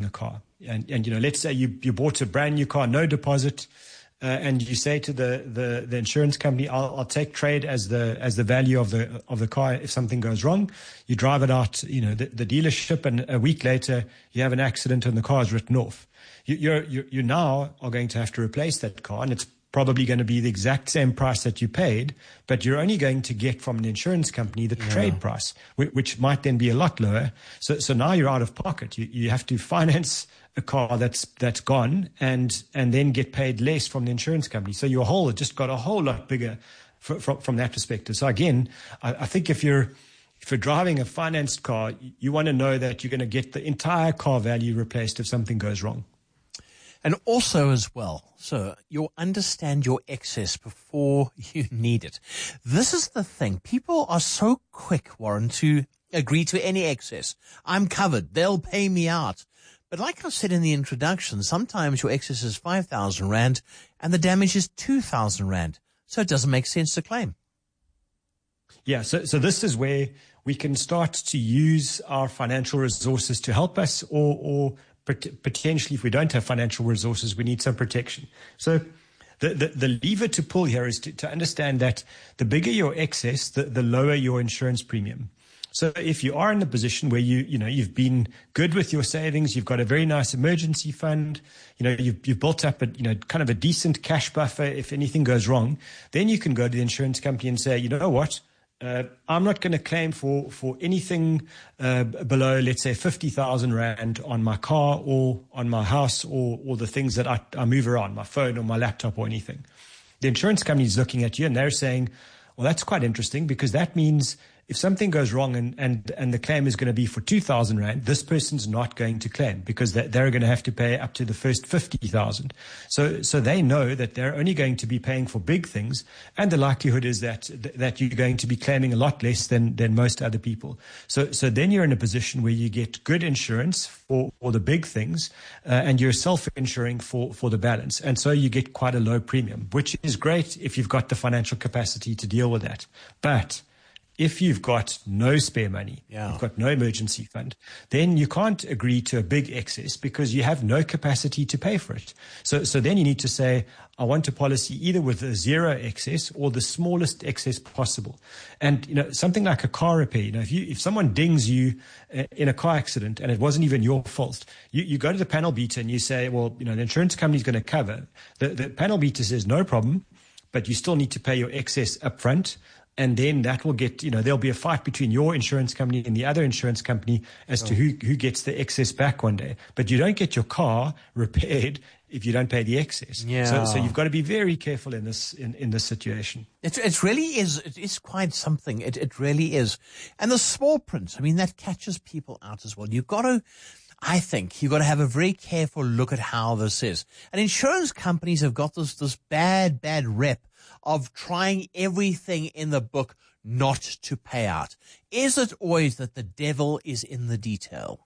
a car. And let's say you bought a brand new car, no deposit, and you say to the insurance company, I'll take trade as the value of the car if something goes wrong. You drive it out, the dealership, and a week later you have an accident and the car is written off. You now are going to have to replace that car, and it's probably going to be the exact same price that you paid, but you're only going to get from an insurance company the trade price, which might then be a lot lower. So now you're out of pocket. You have to finance a car that's gone and then get paid less from the insurance company. So your hole just got a whole lot bigger from that perspective. So again, I think if you're driving a financed car, you want to know that you're going to get the entire car value replaced if something goes wrong. And also as well, so you'll understand your excess before you need it. This is the thing. People are so quick, Warren, to agree to any excess. I'm covered. They'll pay me out. But like I said in the introduction, sometimes your excess is 5,000 Rand and the damage is 2,000 Rand. So it doesn't make sense to claim. Yeah, so this is where we can start to use our financial resources to help us, or potentially, if we don't have financial resources, we need some protection. So the lever to pull here is to understand that the bigger your excess, the lower your insurance premium. So if you are in a position where you've been good with your savings, you've got a very nice emergency fund, you've built up kind of a decent cash buffer if anything goes wrong, then you can go to the insurance company and say, you know what? I'm not going to claim for anything below, let's say, 50,000 Rand on my car or on my house or the things that I move around, my phone or my laptop or anything. The insurance company is looking at you and they're saying, well, that's quite interesting, because that means if something goes wrong and the claim is going to be for 2,000 Rand, this person's not going to claim because they're going to have to pay up to the first 50,000. So they know that they're only going to be paying for big things, and the likelihood is that you're going to be claiming a lot less than most other people. So then you're in a position where you get good insurance for the big things, and you're self-insuring for the balance. And so you get quite a low premium, which is great if you've got the financial capacity to deal with that. But if you've got no spare money, you've got no emergency fund, then you can't agree to a big excess because you have no capacity to pay for it. So then you need to say, I want a policy either with a zero excess or the smallest excess possible. And, something like a car repair, if someone dings you in a car accident and it wasn't even your fault, you go to the panel beater and you say, well, the insurance company's going to cover. The panel beater says, no problem, but you still need to pay your excess up front. And then that will get, there'll be a fight between your insurance company and the other insurance company as to who gets the excess back one day. But you don't get your car repaired if you don't pay the excess. Yeah. So you've got to be very careful in this situation. It really is. It is quite something. It really is. And the small print, that catches people out as well. I think you've got to have a very careful look at how this is. And insurance companies have got this bad rep of trying everything in the book not to pay out. Is it always that the devil is in the detail?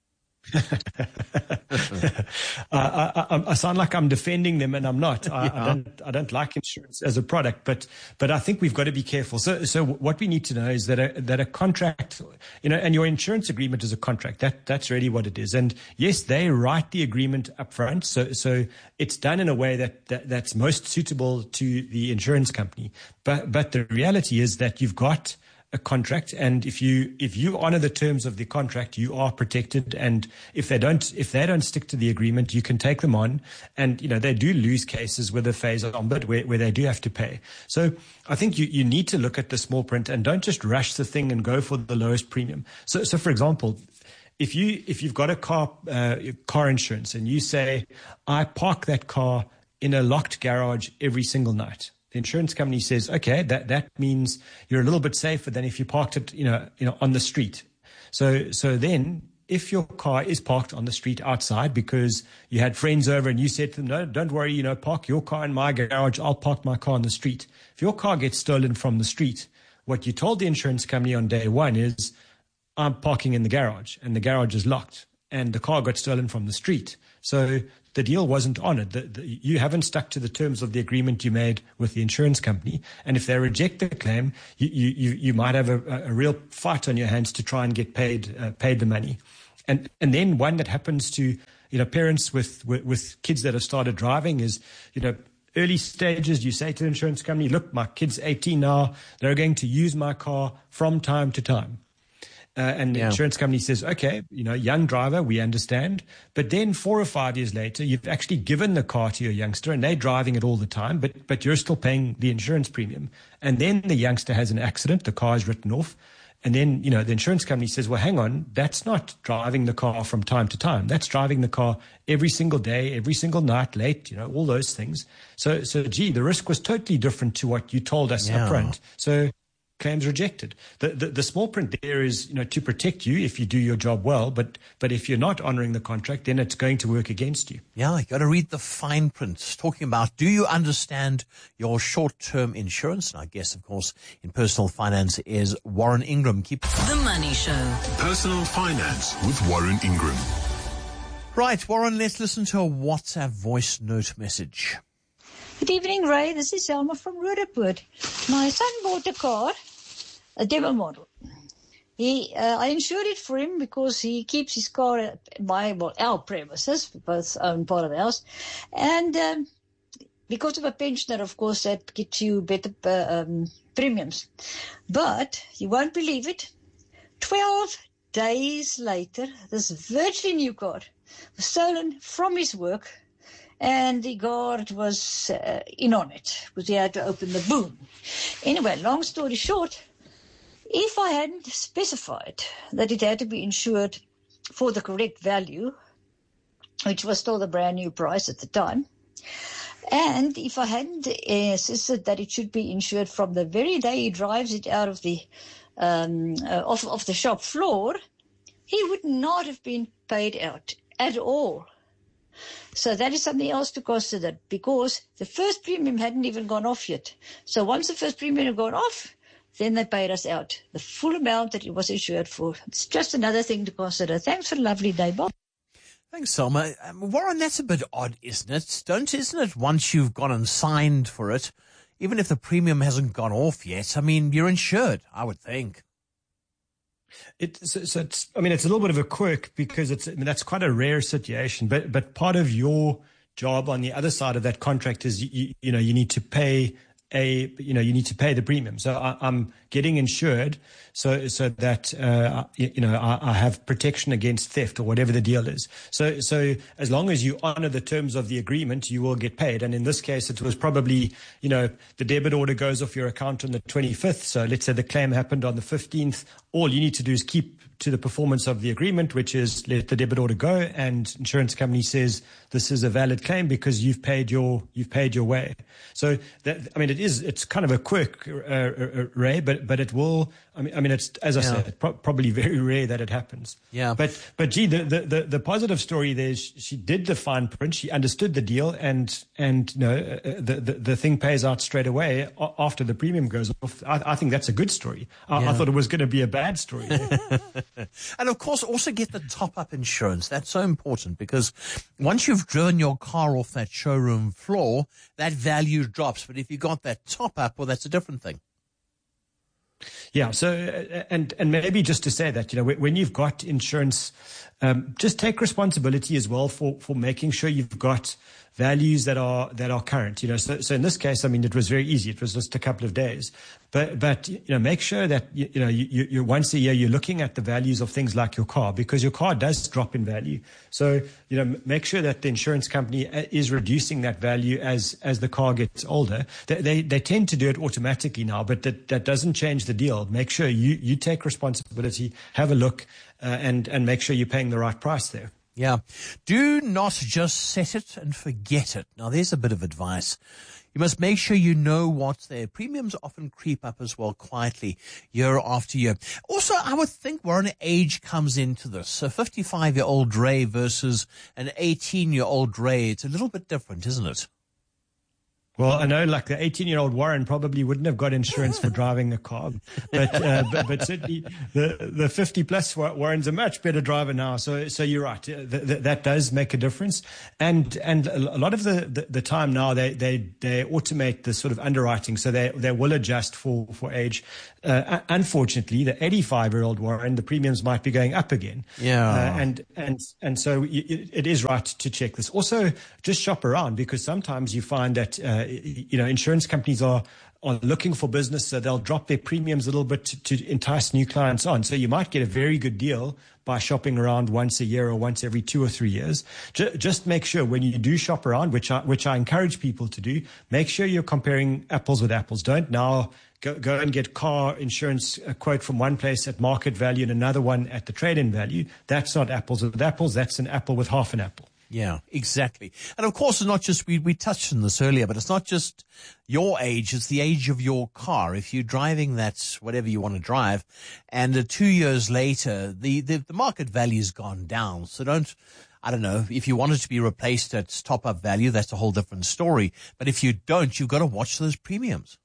I sound like I'm defending them, and I'm not. I don't like insurance as a product, but I think we've got to be careful. So what we need to know is that a contract, and your insurance agreement is a contract. That's really what it is. And yes, they write the agreement up front. So it's done in a way that's most suitable to the insurance company. But the reality is that you've got a contract, and if you honor the terms of the contract, you are protected. And if they don't stick to the agreement, you can take them on. And they do lose cases with a phase on, but where they do have to pay. So I think you need to look at the small print and don't just rush the thing and go for the lowest premium. So for example, if you've got a car insurance and you say, I park that car in a locked garage every single night, the insurance company says, okay, that means you're a little bit safer than if you parked it, on the street. So then if your car is parked on the street outside because you had friends over and you said to them, no, don't worry, park your car in my garage, I'll park my car on the street. If your car gets stolen from the street, what you told the insurance company on day one is, I'm parking in the garage and the garage is locked and the car got stolen from the street. So the deal wasn't honored. You haven't stuck to the terms of the agreement you made with the insurance company. And if they reject the claim, you might have a real fight on your hands to try and get paid the money. And then one that happens to, parents with kids that have started driving is, early stages, you say to the insurance company, look, my kid's 18 now. They're going to use my car from time to time. And the insurance company says, okay, young driver, we understand. But then 4 or 5 years later, you've actually given the car to your youngster and they're driving it all the time, but you're still paying the insurance premium. And then the youngster has an accident, the car is written off. And then, the insurance company says, well, hang on, that's not driving the car from time to time. That's driving the car every single day, every single night, late, all those things. So the risk was totally different to what you told us up front. So claims rejected. The small print there is, to protect you if you do your job well, but if you're not honoring the contract, then it's going to work against you. Yeah, you got to read the fine print, talking about, do you understand your short-term insurance? And I guess, of course, in personal finance is Warren Ingram. The Money Show. Personal Finance with Warren Ingram. Right, Warren, let's listen to a WhatsApp voice note message. Good evening, Ray. This is Selma from Roodepoort. My son bought a car, a demo model. I insured it for him because he keeps his car at our premises. We both own part of the house. And because of a pensioner, of course, that gets you better premiums. But you won't believe it. 12 days later, this virtually new car was stolen from his work. And the guard was in on it because he had to open the boot. Anyway, long story short, if I hadn't specified that it had to be insured for the correct value, which was still the brand new price at the time, and if I hadn't insisted that it should be insured from the very day he drives it out of the off the shop floor, he would not have been paid out at all. So that is something else to consider because the first premium hadn't even gone off yet. So once the first premium had gone off, then they paid us out the full amount that it was insured for. It's just another thing to consider. Thanks for a lovely day, Bob. Thanks, Selma. Warren, that's a bit odd, isn't it? Isn't it once you've gone and signed for it, even if the premium hasn't gone off yet, you're insured, I would think. It's a little bit of a quirk because that's quite a rare situation. But part of your job on the other side of that contract is you need to pay the premium. So I'm getting insured so that I have protection against theft or whatever the deal is. So as long as you honor the terms of the agreement, you will get paid. And in this case, it was probably the debit order goes off your account on the 25th. So let's say the claim happened on the 15th. All you need to do is keep to the performance of the agreement, which is let the debit order go, and insurance company says this is a valid claim because you've paid your way. So it's kind of a quirk, Ray, but it will. It's, as I said, probably very rare that it happens. Yeah. But gee, the positive story there is she did the fine print, she understood the deal, and the thing pays out straight away after the premium goes off. I think that's a good story. I thought it was going to be a bad story. And of course, also get the top-up insurance. That's so important because once you've driven your car off that showroom floor, that value drops. But if you got that top-up, well, that's a different thing. Yeah. So, and maybe just to say that, when you've got insurance, just take responsibility as well for making sure you've got values that are current, so in this case, it was very easy. It was just a couple of days, but make sure that, you once a year, you're looking at the values of things like your car, because your car does drop in value. So, make sure that the insurance company is reducing that value as the car gets older. They tend to do it automatically now, but that doesn't change the deal. Make sure you take responsibility, have a look, and make sure you're paying the right price there. Yeah. Do not just set it and forget it. Now, there's a bit of advice. You must make sure you know what's there. Premiums often creep up as well quietly year after year. Also, I would think, Warren, age comes into this. So 55-year-old Ray versus an 18-year-old Ray, it's a little bit different, isn't it? Well, I know, like the 18-year-old Warren probably wouldn't have got insurance for driving a car, but certainly the 50-plus Warren's a much better driver now. So you're right. That does make a difference. And a lot of the time now they automate the sort of underwriting, so they will adjust for age. Unfortunately, the 85-year-old Warren, the premiums might be going up again. Yeah. And so it is right to check this. Also, just shop around, because sometimes you find that insurance companies are looking for business, so they'll drop their premiums a little bit to entice new clients on. So you might get a very good deal by shopping around once a year or once every 2 or 3 years. Just make sure when you do shop around, which I encourage people to do, make sure you're comparing apples with apples. Don't now go and get car insurance a quote from one place at market value and another one at the trade-in value. That's not apples with apples. That's an apple with half an apple. Yeah, exactly. And of course, it's not just, we touched on this earlier, but it's not just your age, it's the age of your car. If you're driving that, whatever you want to drive, and 2 years later, the market value's gone down. So I don't know, if you want it to be replaced at top-up value, that's a whole different story. But if you don't, you've got to watch those premiums.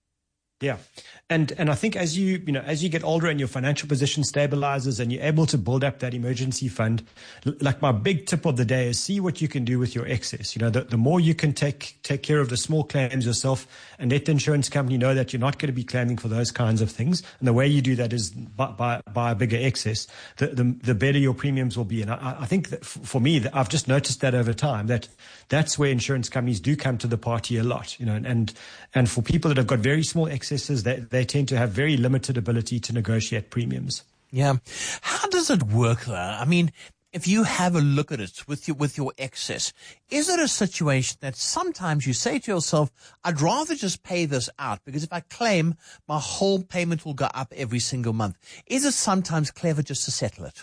Yeah. And I think as you get older and your financial position stabilizes and you're able to build up that emergency fund, like my big tip of the day is see what you can do with your excess. The more you can take care of the small claims yourself and let the insurance company know that you're not going to be claiming for those kinds of things. And the way you do that is by a bigger excess, the better your premiums will be. And I think that for me, I've just noticed that over time, that's where insurance companies do come to the party a lot, and for people that have got very small excesses, they tend to have very limited ability to negotiate premiums. Yeah. How does it work though? I mean, if you have a look at it with your excess, is it a situation that sometimes you say to yourself, I'd rather just pay this out, because if I claim, my whole payment will go up every single month? Is it sometimes clever just to settle it?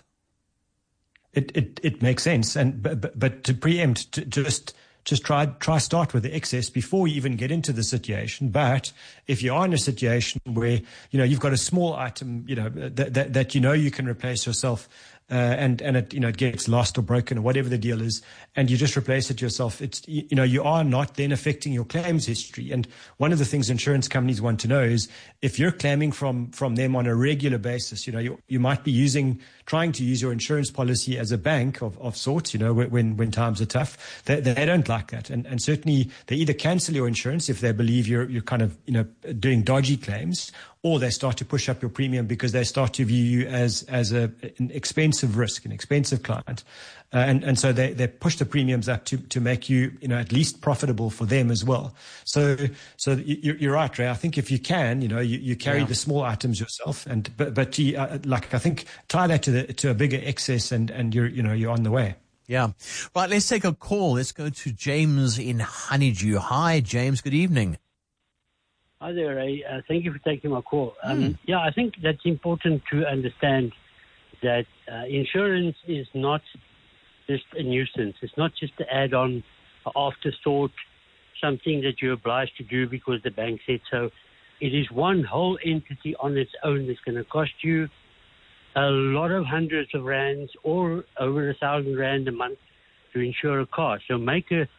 It makes sense, but to preempt, just try start with the excess before you even get into the situation. But if you are in a situation where you've got a small item that you can replace yourself, and it gets lost or broken or whatever the deal is, and you just replace it yourself, you are not then affecting your claims history. And one of the things insurance companies want to know is if you're claiming from them on a regular basis, you might be trying to use your insurance policy as a bank of sorts, when times are tough. They don't like that. And certainly they either cancel your insurance if they believe you're kind of, doing dodgy claims, or they start to push up your premium because they start to view you as an expensive risk, an expensive client. And so they push the premiums up to make you, at least profitable for them as well. So you're right, Ray. I think if you can, you carry the small items yourself, but I think tie that to a bigger excess and you're on the way. Yeah. Right. Let's take a call. Let's go to James in Honeydew. Hi, James. Good evening. Hi there, Ray. Thank you for taking my call. Yeah, I think that's important to understand that insurance is not just a nuisance. It's not just to add on an afterthought, something that you're obliged to do because the bank said so. It is one whole entity on its own that's going to cost you a lot of hundreds of rands or over 1,000 rand a month to insure a car. So make it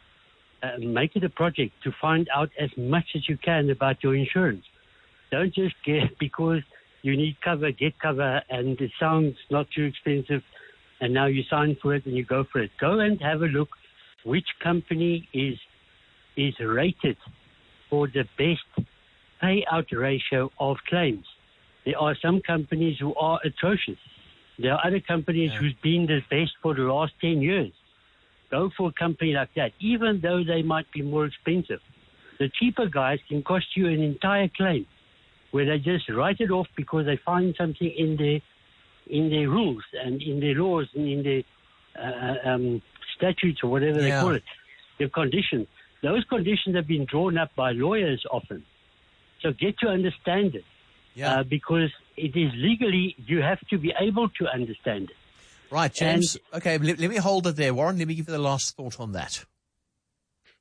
a project to find out as much as you can about your insurance. Don't just get because you need cover, get cover, and it sounds not too expensive, and now you sign for it and you go for it. Go and have a look which company is rated for the best payout ratio of claims. There are some companies who are atrocious. There are other companies who's been the best for the last 10 years. Go for a company like that, even though they might be more expensive. The cheaper guys can cost you an entire claim, where they just write it off because they find something in their rules and in their laws and in their statutes or whatever they call it, their conditions. Those conditions have been drawn up by lawyers often. So get to understand it, because it is legally, you have to be able to understand it. Right, James. Okay, let me hold it there. Warren, let me give you the last thought on that.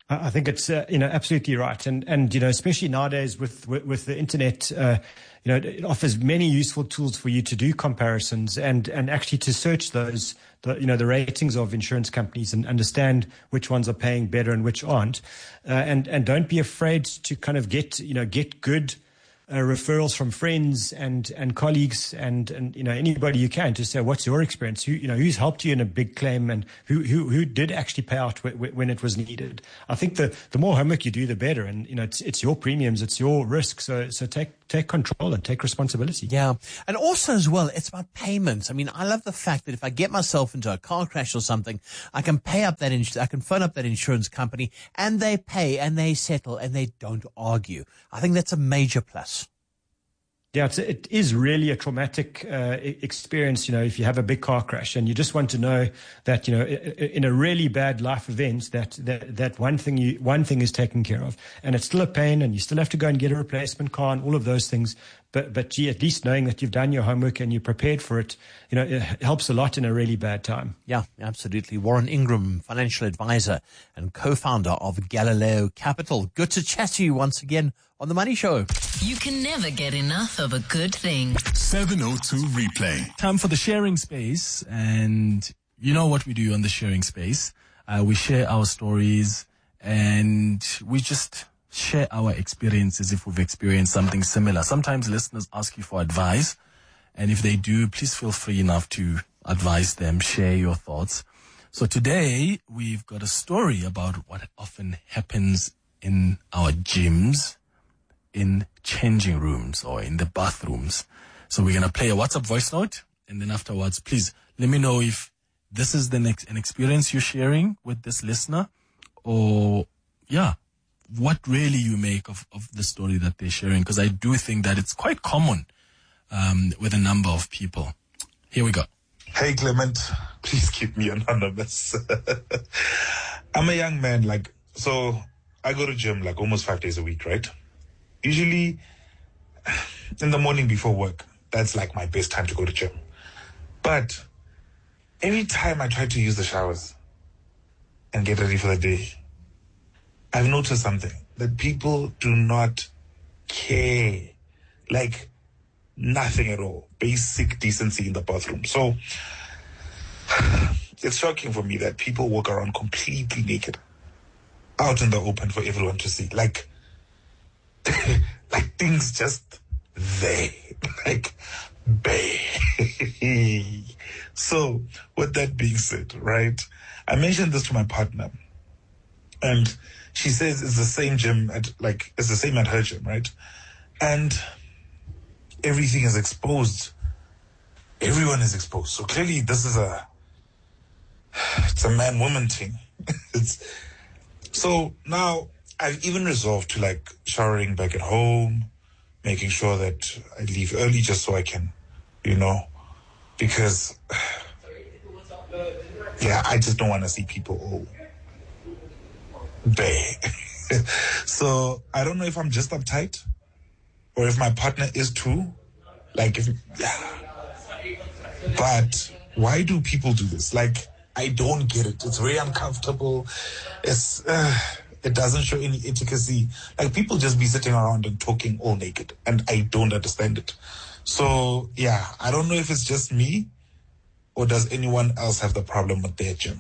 I think it's absolutely right, and especially nowadays with the internet, it offers many useful tools for you to do comparisons and actually to search the ratings of insurance companies and understand which ones are paying better and which aren't, and don't be afraid to kind of get good referrals from friends and colleagues and anybody you can to say, what's your experience? Who's helped you in a big claim and who did actually pay out when it was needed. I think the more homework you do, the better. And it's your premiums, it's your risk. So take control and take responsibility. Yeah, and also as well, it's about payments. I mean, I love the fact that if I get myself into a car crash or something, I can pay up that I can phone up that insurance company, and they pay and they settle and they don't argue. I think that's a major plus. Yeah, it is really a traumatic experience, if you have a big car crash and you just want to know that, in a really bad life event, that one thing is taken care of. And it's still a pain and you still have to go and get a replacement car and all of those things. But gee, at least knowing that you've done your homework and you're prepared for it, it helps a lot in a really bad time. Yeah, absolutely. Warren Ingram, financial advisor and co-founder of Galileo Capital. Good to chat to you once again on The Money Show. You can never get enough of a good thing. 702 Replay. Time for the sharing space. And you know what we do on the sharing space. We share our stories and we just share our experiences if we've experienced something similar. Sometimes listeners ask you for advice. And if they do, please feel free enough to advise them, share your thoughts. So today we've got a story about what often happens in our gyms, in changing rooms or in the bathrooms. So we're going to play a WhatsApp voice note, and then afterwards, please let me know if this is an experience you're sharing with this listener, or what really you make of the story that they're sharing, because I do think that it's quite common with a number of people. Here we go. Hey Clement, please keep me anonymous. I'm a young man, so I go to gym almost 5 days a week, right? Usually in the morning before work, that's my best time to go to gym. But every time I try to use the showers and get ready for the day, I've noticed something, that people do not care, nothing at all, basic decency in the bathroom. So it's shocking for me that people walk around completely naked, out in the open for everyone to see, things just there, bare. So with that being said, right, I mentioned this to my partner, and she says it's the same gym it's the same at her gym, right? And everything is exposed. Everyone is exposed. So clearly this is it's a man-woman thing. So now I've even resolved to showering back at home, making sure that I leave early just so I can, because I just don't want to see people all bare. So I don't know if I'm just uptight or if my partner is too. But why do people do this? I don't get it. It's very uncomfortable. It doesn't show any efficacy. People just be sitting around and talking all naked, and I don't understand it. So I don't know if it's just me, or does anyone else have the problem with their gym?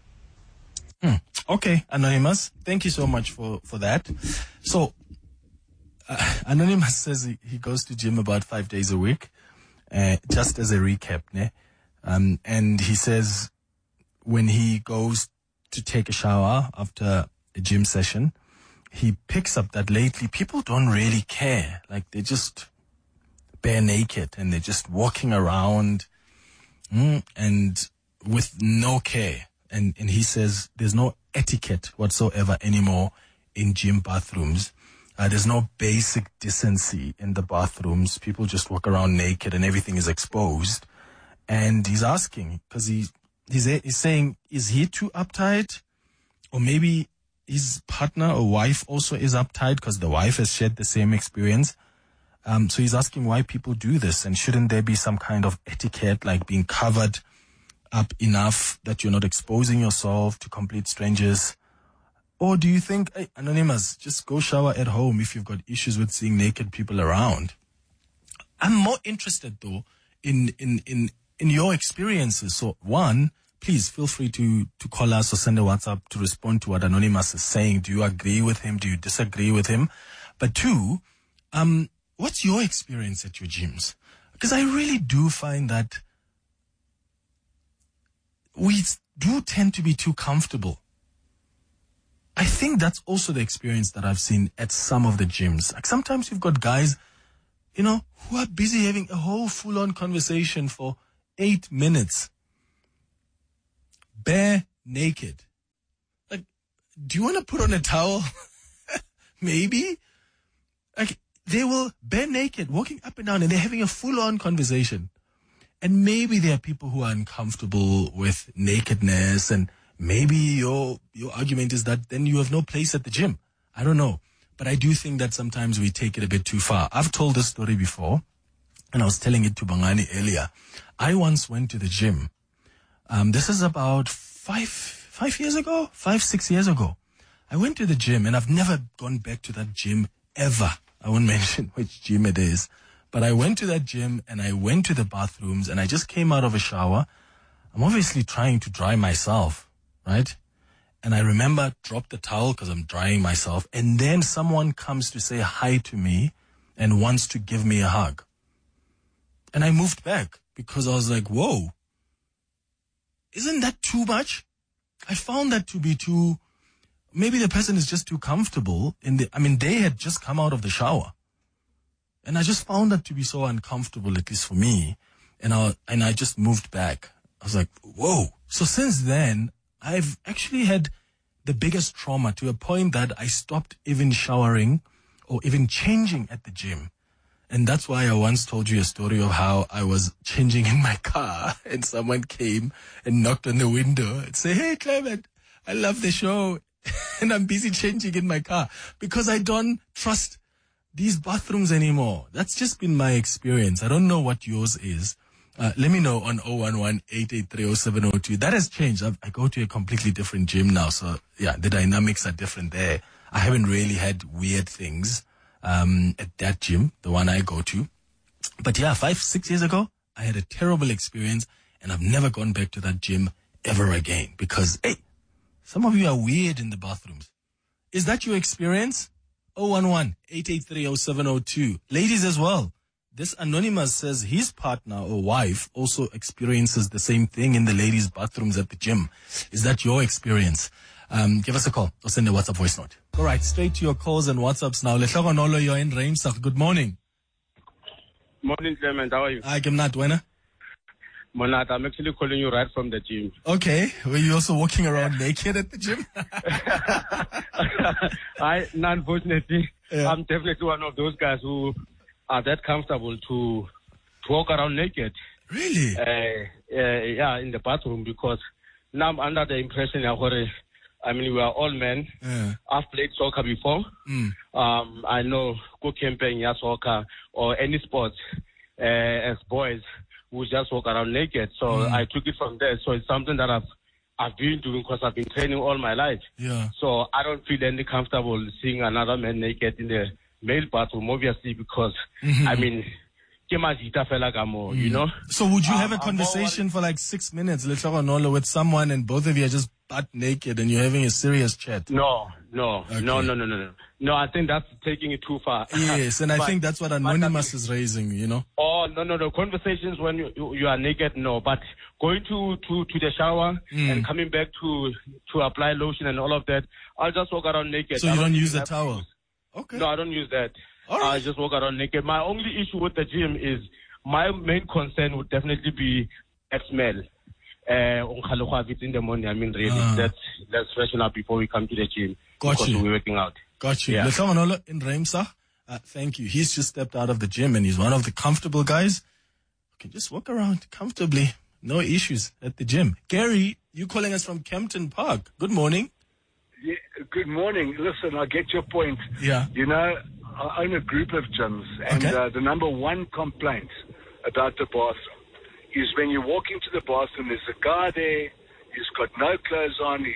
Okay, Anonymous, thank you so much for that. So Anonymous says he goes to gym about 5 days a week, just as a recap, and he says when he goes to take a shower after a gym session, he picks up that lately people don't really care. They're just bare naked and they're just walking around and with no care. And he says there's no etiquette whatsoever anymore in gym bathrooms. There's no basic decency in the bathrooms. People just walk around naked and everything is exposed. And he's asking, because he's saying, is he too uptight? Or maybe his partner or wife also is uptight because the wife has shared the same experience. So he's asking why people do this, and shouldn't there be some kind of etiquette, being covered up enough that you're not exposing yourself to complete strangers? Or do you think, hey, Anonymous, just go shower at home if you've got issues with seeing naked people around? I'm more interested, though, in your experiences. So, one, please feel free to call us or send a WhatsApp to respond to what Anonymous is saying. Do you agree with him? Do you disagree with him? But two, what's your experience at your gyms? Because I really do find that we do tend to be too comfortable. I think that's also the experience that I've seen at some of the gyms. Like sometimes you've got guys, who are busy having a whole full-on conversation for 8 minutes. Bare naked. Like, do you want to put on a towel? Maybe. Like, they will bare naked, walking up and down, and they're having a full-on conversation. And maybe there are people who are uncomfortable with nakedness, and maybe your argument is that then you have no place at the gym. I don't know. But I do think that sometimes we take it a bit too far. I've told this story before, and I was telling it to Bongani earlier. I once went to the gym. This is about 6 years ago. I went to the gym, and I've never gone back to that gym ever. I won't mention which gym it is. But I went to that gym, and I went to the bathrooms, and I just came out of a shower. I'm obviously trying to dry myself, right? And I remember dropped the towel because I'm drying myself. And then someone comes to say hi to me and wants to give me a hug. And I moved back because I was like, whoa, isn't that too much? I found that to be too, maybe the person is just too comfortable they had just come out of the shower. And I just found that to be so uncomfortable, at least for me. And I just moved back. I was like, whoa. So since then, I've actually had the biggest trauma to a point that I stopped even showering or even changing at the gym. And that's why I once told you a story of how I was changing in my car and someone came and knocked on the window and said, hey, Clement, I love the show. And I'm busy changing in my car because I don't trust these bathrooms anymore. That's just been my experience. I don't know what yours is. Let me know on 011-883-0702. That has changed. I go to a completely different gym now. So yeah, the dynamics are different there. I haven't really had weird things at that gym, the one I go to. But yeah, 5-6 years ago, I had a terrible experience and I've never gone back to that gym ever again because, hey, some of you are weird in the bathrooms. Is that your experience? 011-883-0702. Ladies as well. This Anonymous says his partner or wife also experiences the same thing in the ladies' bathrooms at the gym. Is that your experience? Give us a call or send a WhatsApp voice note. All right, straight to your calls and WhatsApps now. Lehlogonolo, you're in Reimsach. Good morning. Morning, Clement. How are you? Hi, Gimnat. Buena? Monat, I'm actually calling you right from the gym. Okay. Were you also walking around naked at the gym? Unfortunately, yeah. I'm definitely one of those guys who are that comfortable to walk around naked. Really? Yeah, in the bathroom because now I'm under the impression we are all men. Yeah. I've played soccer before. I know go camping, soccer or any sports as boys. We just walk around naked. So I took it from there. So it's something that I've been doing because I've been training all my life. Yeah. So I don't feel any comfortable seeing another man naked in the male bathroom, obviously, because, you know? So would you have a conversation for like 6 minutes with someone and both of you are just butt naked and you're having a serious chat? No. Okay. No, I think that's taking it too far. Yes, and I think that's what Anonymous is raising, you know? Oh, no. Conversations when you are naked, no. But going to the shower and coming back to apply lotion and all of that, I'll just walk around naked. So you don't use a towel? Okay. No, I don't use that. All right. I just walk around naked. My only issue with the gym is my main concern would definitely be that smell. It's in the morning. Really, let's freshen up before we come to the gym. Got you. We're working out. Got you. Yeah. In Reimsach, thank you. He's just stepped out of the gym and he's one of the comfortable guys who can just walk around comfortably. No issues at the gym. Gary, you calling us from Kempton Park. Good morning. Yeah, good morning. Listen, I get your point. Yeah. You know, I own a group of gyms, and the number one complaint about the bathroom is when you walk into the bathroom, there's a guy there, he's got no clothes on, he's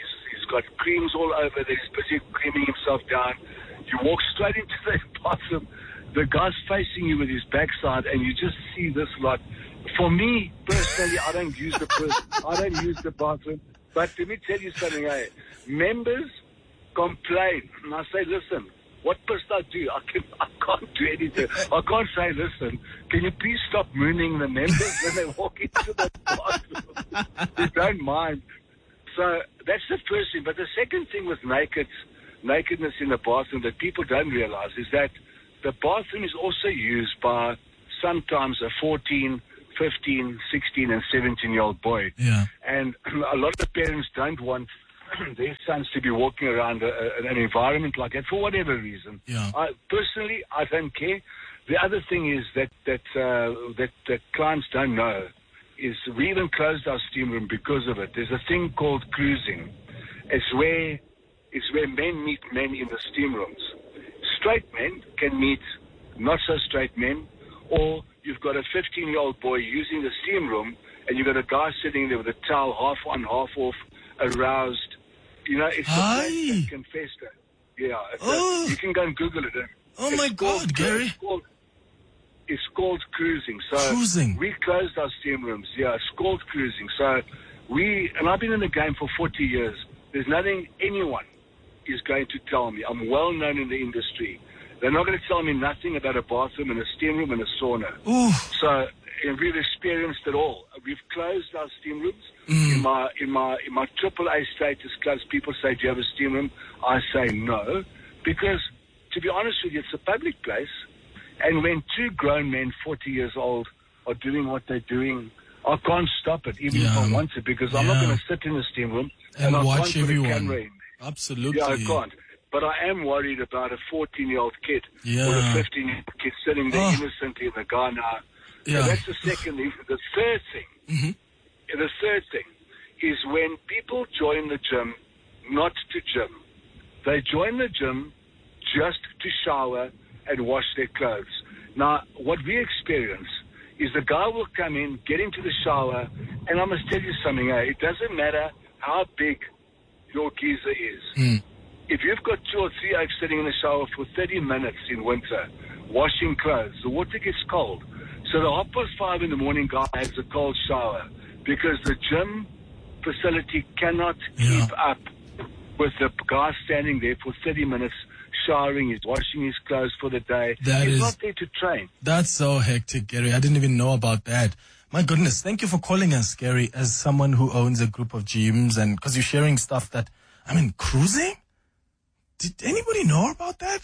got creams all over there. He's busy creaming himself down. You walk straight into the bathroom. The guy's facing you with his backside, and you just see this lot. For me, personally, I don't use the bathroom. But let me tell you something, members complain. And I say, listen, what must I do? I can't do anything. I can't say, listen, can you please stop mooning the members when they walk into the bathroom? They don't mind. So that's the first thing. But the second thing with nakedness in the bathroom that people don't realize is that the bathroom is also used by sometimes a 14, 15, 16, and 17-year-old boy. Yeah. And a lot of parents don't want their sons to be walking around an environment like that for whatever reason. Yeah. Personally, I don't care. The other thing is that clients don't know is we even closed our steam room because of it. There's a thing called cruising. It's where men meet men in the steam rooms. Straight men can meet not so straight men, or you've got a 15-year-old boy using the steam room, and you've got a guy sitting there with a towel half on, half off, aroused. You know, it's a place that can fester. Yeah, you can go and Google it. Oh my God, Gary! It's called cruising. So cruising. We closed our steam rooms. Yeah, it's called cruising. So and I've been in the game for 40 years. There's nothing anyone is going to tell me. I'm well known in the industry. They're not going to tell me nothing about a bathroom and a steam room and a sauna. Ooh. So we've experienced it all. We've closed our steam rooms. In my AAA status class, people say, "Do you have a steam room?" I say no, because to be honest with you, it's a public place, and when two grown men, 40 years old, are doing what they're doing, I can't stop it, even if I want to, because I'm not going to sit in the steam room and I watch can't everyone. Put a camera in. Absolutely. Yeah, I can't. But I am worried about a 14-year-old kid or a 15-year-old kid sitting there innocently in the car now. Yeah. So that's the second thing. The third thing, the third thing is when people join the gym, not to gym. They join the gym just to shower and wash their clothes. Now, what we experience is the guy will come in, get into the shower, and I must tell you something, it doesn't matter how big your geyser is. If you've got 2 or 3 oaks sitting in the shower for 30 minutes in winter, washing clothes, the water gets cold. So the 5:30 in the morning guy has a cold shower because the gym facility cannot keep up with the guy standing there for 30 minutes showering, he's washing his clothes for the day. He's not there to train. That's so hectic, Gary. I didn't even know about that. My goodness, thank you for calling us, Gary, as someone who owns a group of gyms, and because you're sharing stuff that, cruising? Did anybody know about that?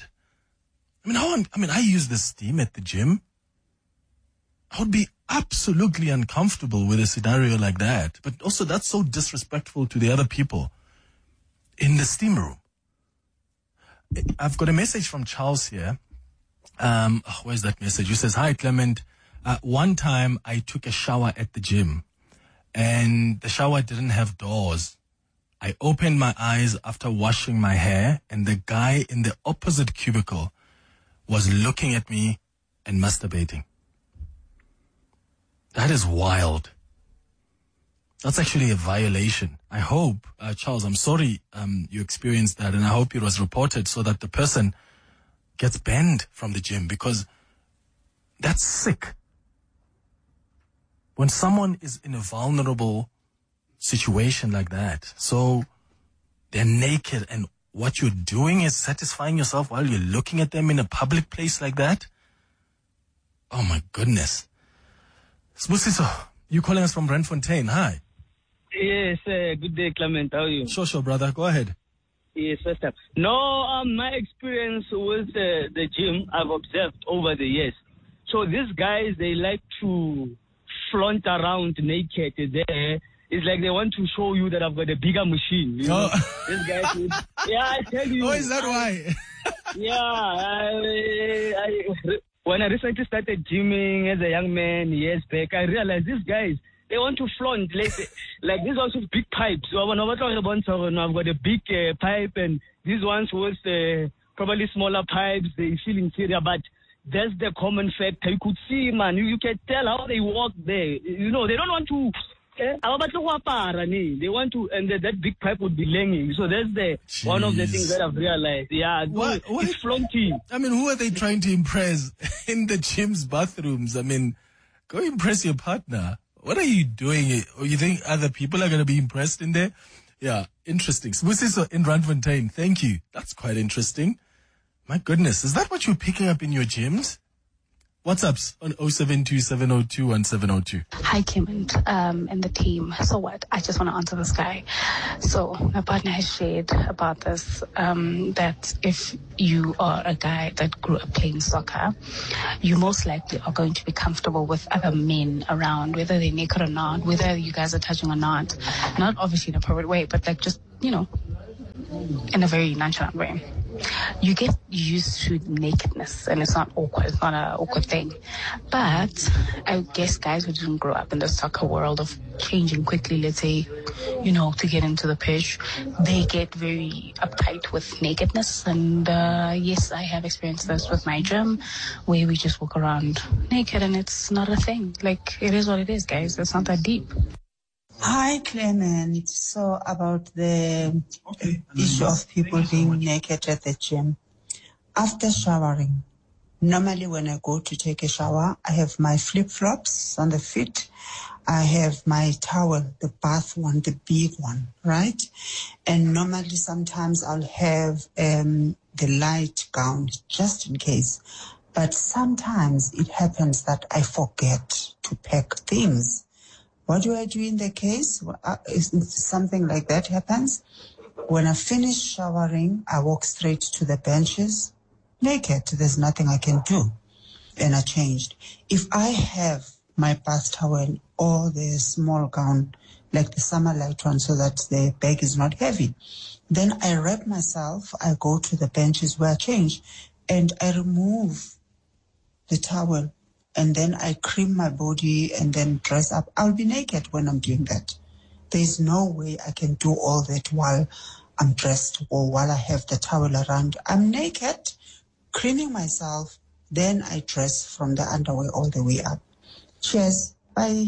I use the steam at the gym. I would be absolutely uncomfortable with a scenario like that. But also, that's so disrespectful to the other people in the steam room. I've got a message from Charles here. Where's that message? He says, "Hi, Clement. One time I took a shower at the gym and the shower didn't have doors. I opened my eyes after washing my hair and the guy in the opposite cubicle was looking at me and masturbating." That is wild. That's actually a violation. I hope, Charles, I'm sorry you experienced that, and I hope it was reported so that the person gets banned from the gym, because that's sick. When someone is in a vulnerable situation like that, so they're naked and what you're doing is satisfying yourself while you're looking at them in a public place like that? Oh my goodness. Sbusiso, you calling us from Randfontein. Hi. Yes, good day, Clement. How are you? Sure, brother. Go ahead. Yes, first up. No, my experience with the gym, I've observed over the years. So these guys, they like to flaunt around naked there. It's like they want to show you that I've got a bigger machine. You know? These guys would, I tell you. Oh, is that why? When I recently started gymming as a young man years back, I realized these guys, they want to flaunt like these ones with big pipes. I've got a big pipe, and these ones with probably smaller pipes. They feel inferior, but that's the common factor. You could see, man, you can tell how they walk there. You know, they don't want to They want to, and that big pipe would be langing. So that's one of the things that I've realized. Yeah, it's flaunting. I mean, who are they trying to impress in the gym's bathrooms? I mean, go impress your partner. What are you doing? Or you think other people are going to be impressed in there? Yeah, interesting. Sibusiso in Randfontein, thank you. That's quite interesting. My goodness, is that what you're picking up in your gyms? WhatsApps on 0727021702. Hi, Clement, and the team. So what? I just want to answer this guy. So my partner has shared about this, that if you are a guy that grew up playing soccer, you most likely are going to be comfortable with other men around, whether they're naked or not, whether you guys are touching or not. Not obviously in a pervert way, but like just, in a very nonchalant way. You get used to nakedness, and it's not awkward. It's not an awkward thing. But I guess guys who didn't grow up in the soccer world of changing quickly, let's say, to get into the pitch, they get very uptight with nakedness. And yes, I have experienced this with my gym, where we just walk around naked, and it's not a thing. Like, it is what it is, guys. It's not that deep. Hi, Clement. So about the issue of people being naked at the gym. After showering, normally when I go to take a shower, I have my flip-flops on the feet. I have my towel, the bath one, the big one, right? And normally sometimes I'll have the light gown just in case. But sometimes it happens that I forget to pack things. What do I do in the case? If something like that happens, when I finish showering, I walk straight to the benches, naked. There's nothing I can do. And I changed. If I have my bath towel or the small gown, like the summer light one, so that the bag is not heavy, then I wrap myself, I go to the benches where I change, and I remove the towel. And then I cream my body and then dress up. I'll be naked when I'm doing that. There's no way I can do all that while I'm dressed or while I have the towel around. I'm naked, creaming myself, then I dress from the underwear all the way up. Cheers. Bye.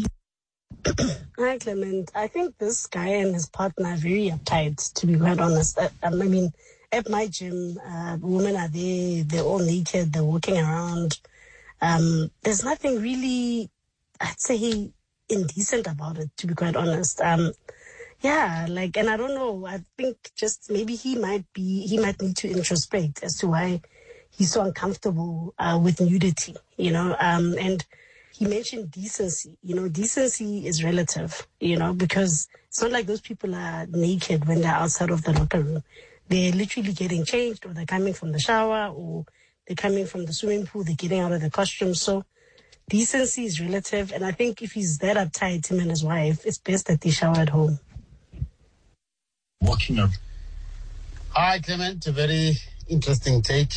Hi, Clement. I think this guy and his partner are very uptight, to be quite honest. I mean, at my gym, women are there, they're all naked, they're walking around. There's nothing really, I'd say, indecent about it, to be quite honest. And I don't know, I think just maybe he might need to introspect as to why he's so uncomfortable with nudity, and he mentioned decency. Decency is relative, because it's not like those people are naked when they're outside of the locker room. They're literally getting changed, or they're coming from the shower, or they're coming from the swimming pool, they're getting out of the costume. So decency is relative. And I think if he's that uptight, him and his wife, it's best that they shower at home. Walking up. Hi, Clement. A very interesting take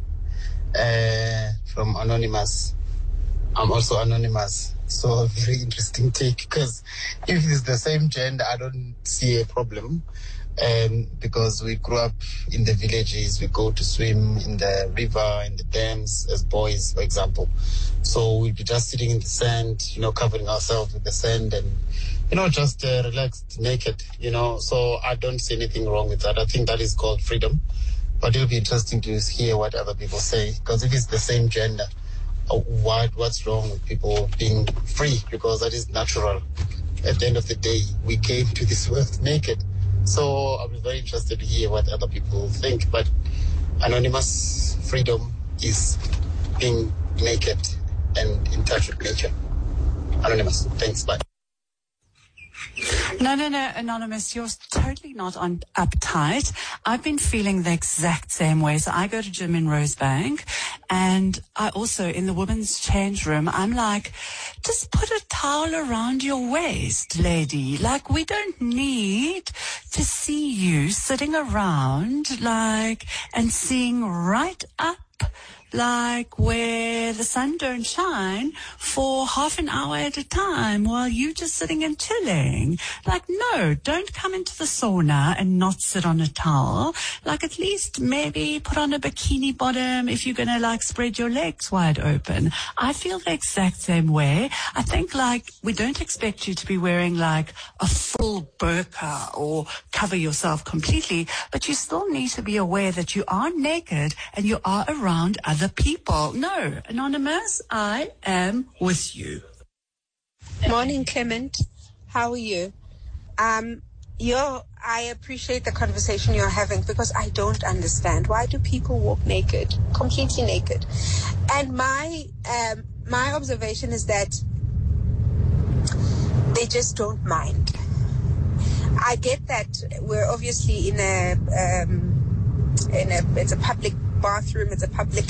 from Anonymous. I'm also anonymous. So a very interesting take, because if it's the same gender, I don't see a problem. Because we grew up in the villages, we go to swim in the river, in the dams as boys, for example. So we'd be just sitting in the sand, covering ourselves with the sand and, just relaxed, naked, So I don't see anything wrong with that. I think that is called freedom. But it'll be interesting to hear what other people say, because if it's the same gender, what's wrong with people being free? Because that is natural. At the end of the day, we came to this world naked. So I'll be very interested to hear what other people think. But anonymous freedom is being naked and in touch with nature. Anonymous, thanks, bye. No, Anonymous, you're totally not uptight. I've been feeling the exact same way. So I go to gym in Rosebank, and I also, in the women's change room, I'm like, just put a towel around your waist, lady. Like, we don't need to see you sitting around, and seeing right up like where the sun don't shine for half an hour at a time while you just sitting and chilling. Like, no, don't come into the sauna and not sit on a towel. Like, at least maybe put on a bikini bottom if you're going to like spread your legs wide open. I feel the exact same way. I think like we don't expect you to be wearing like a full burqa or cover yourself completely, but you still need to be aware that you are naked and you are around other people. No, Anonymous, I am with you. Morning, Clement. How are you? I appreciate the conversation you're having because I don't understand. Why do people walk naked, completely naked? And my observation is that they just don't mind. I get that we're obviously it's a public bathroom, it's a public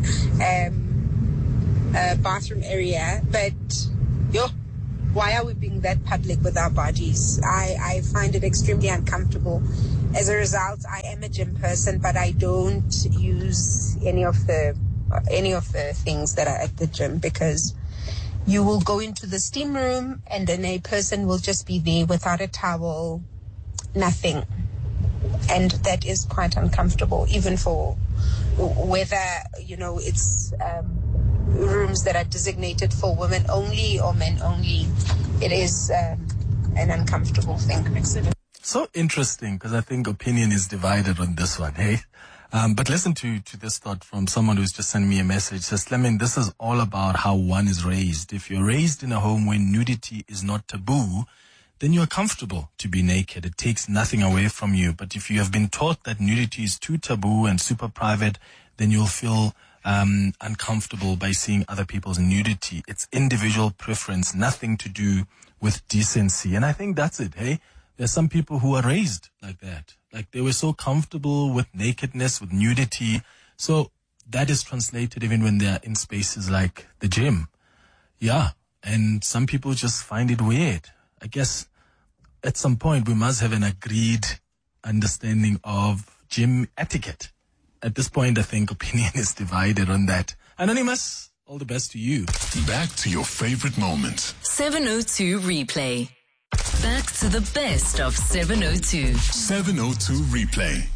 bathroom area, but why are we being that public with our bodies? I find it extremely uncomfortable. As a result, I am a gym person, but I don't use any of the things that are at the gym because you will go into the steam room and then a person will just be there without a towel, nothing. And that is quite uncomfortable, even for whether, it's rooms that are designated for women only or men only. It is an uncomfortable thing. So interesting, because I think opinion is divided on this one, hey? But listen to this thought from someone who's just sent me a message. Says, Clement, this is all about how one is raised. If you're raised in a home where nudity is not taboo, then you're comfortable to be naked. It takes nothing away from you. But if you have been taught that nudity is too taboo and super private, then you'll feel uncomfortable by seeing other people's nudity. It's individual preference, nothing to do with decency. And I think that's it, hey? There's some people who are raised like that. Like they were so comfortable with nakedness, with nudity. So that is translated even when they're in spaces like the gym. Yeah. And some people just find it weird. I guess at some point we must have an agreed understanding of gym etiquette. At this point, I think opinion is divided on that. Anonymous, all the best to you. Back to your favorite moment. 702 Replay. Back to the best of 702. 702 Replay.